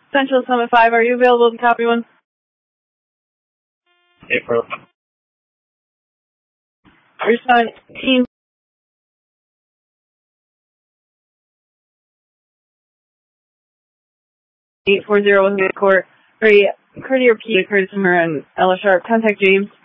Central Summit 5, are you available to copy one? April. Respond, team. 840 Court. Courtier P. Curtis and Ella Sharp. Contact James.